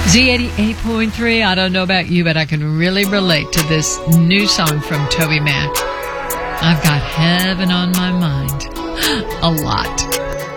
Z88.3, I don't know about you, but I can really relate to this new song from Toby Mac. I've got heaven on my mind. A lot.